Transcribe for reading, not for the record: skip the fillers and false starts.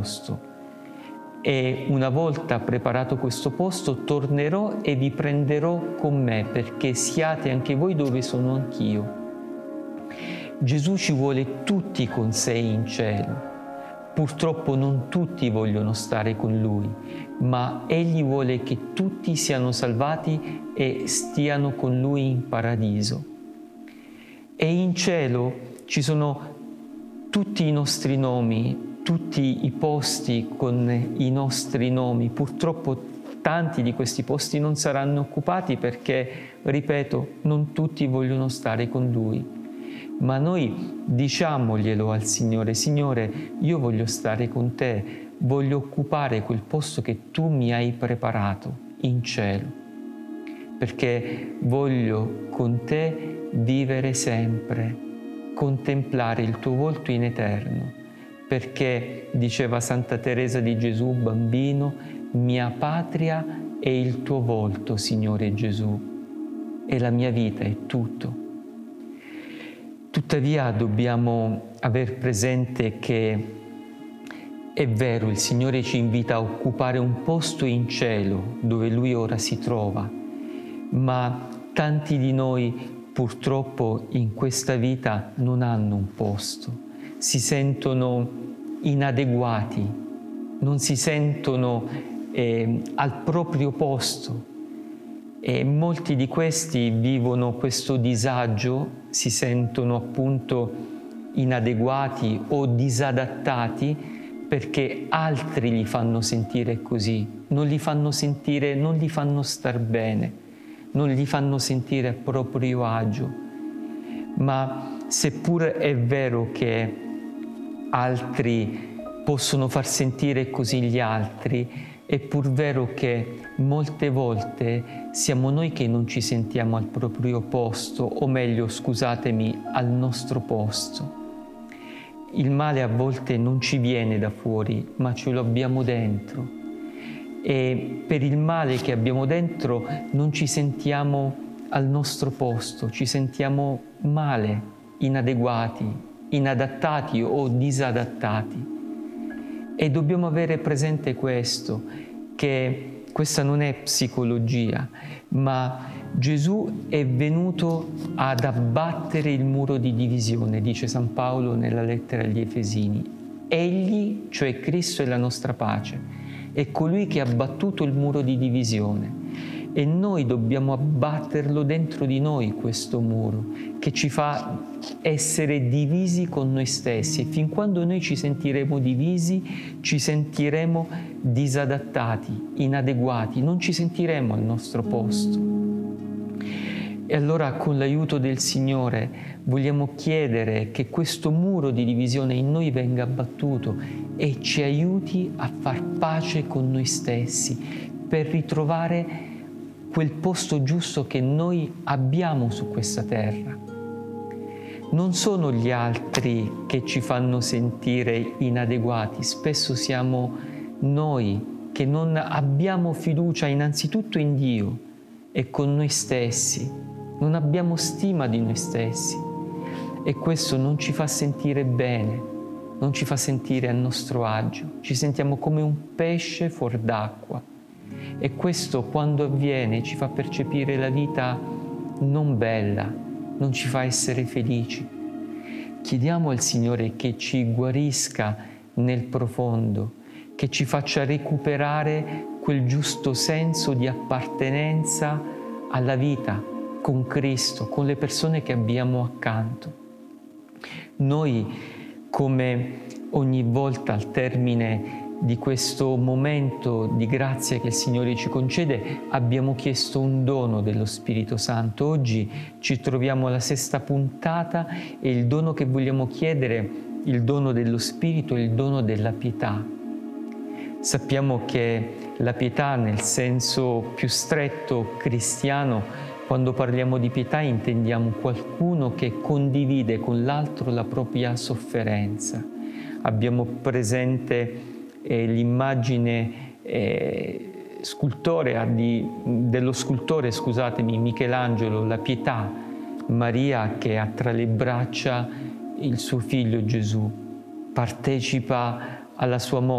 posto. E una volta preparato questo posto tornerò e vi prenderò con me, perché siate anche voi dove sono anch'io. Gesù ci vuole tutti con sé in cielo. Purtroppo non tutti vogliono stare con Lui, ma Egli vuole che tutti siano salvati e stiano con Lui in paradiso. E in cielo ci sono tutti i nostri nomi, tutti i posti con i nostri nomi. Purtroppo tanti di questi posti non saranno occupati perché, ripeto, non tutti vogliono stare con Lui. Ma noi diciamoglielo al Signore: Signore, io voglio stare con te, voglio occupare quel posto che tu mi hai preparato in cielo, perché voglio con te vivere sempre, contemplare il tuo volto in eterno, perché, diceva Santa Teresa di Gesù bambino, mia patria è il tuo volto, Signore Gesù, e la mia vita è tutto. Tuttavia dobbiamo aver presente che è vero, il Signore ci invita a occupare un posto in cielo dove Lui ora si trova, ma tanti di noi purtroppo in questa vita non hanno un posto, si sentono inadeguati, non si sentono al proprio posto. E molti di questi vivono questo disagio, si sentono appunto inadeguati o disadattati perché altri li fanno sentire così, non li fanno sentire, non li fanno star bene, non li fanno sentire a proprio agio. Ma seppur è vero che altri possono far sentire così gli altri, è pur vero che molte volte siamo noi che non ci sentiamo al proprio posto, o meglio, scusatemi, al nostro posto. Il male a volte non ci viene da fuori, ma ce lo abbiamo dentro. E per il male che abbiamo dentro non ci sentiamo al nostro posto, ci sentiamo male, inadeguati, inadattati o disadattati. E dobbiamo avere presente questo, che questa non è psicologia, ma Gesù è venuto ad abbattere il muro di divisione, dice San Paolo nella lettera agli Efesini. Egli, cioè Cristo, è la nostra pace, è colui che ha abbattuto il muro di divisione. E noi dobbiamo abbatterlo dentro di noi, questo muro, che ci fa essere divisi con noi stessi. E fin quando noi ci sentiremo divisi, ci sentiremo disadattati, inadeguati, non ci sentiremo al nostro posto. E allora, con l'aiuto del Signore, vogliamo chiedere che questo muro di divisione in noi venga abbattuto e ci aiuti a far pace con noi stessi, per ritrovare quel posto giusto che noi abbiamo su questa terra. Non sono gli altri che ci fanno sentire inadeguati, spesso siamo noi che non abbiamo fiducia innanzitutto in Dio e con noi stessi, non abbiamo stima di noi stessi e questo non ci fa sentire bene, non ci fa sentire a nostro agio, ci sentiamo come un pesce fuor d'acqua. E questo, quando avviene, ci fa percepire la vita non bella, non ci fa essere felici. Chiediamo al Signore che ci guarisca nel profondo, che ci faccia recuperare quel giusto senso di appartenenza alla vita con Cristo, con le persone che abbiamo accanto. Noi, come ogni volta al termine di questo momento di grazia che il Signore ci concede, abbiamo chiesto un dono dello Spirito Santo. Oggi ci troviamo alla 6ª puntata e il dono che vogliamo chiedere, il dono dello Spirito, è il dono della pietà. Sappiamo che la pietà, nel senso più stretto cristiano, quando parliamo di pietà intendiamo qualcuno che condivide con l'altro la propria sofferenza. Abbiamo presente l'immagine scultorea dello scultore, Michelangelo, la Pietà, Maria che ha tra le braccia il suo figlio Gesù, partecipa alla sua morte.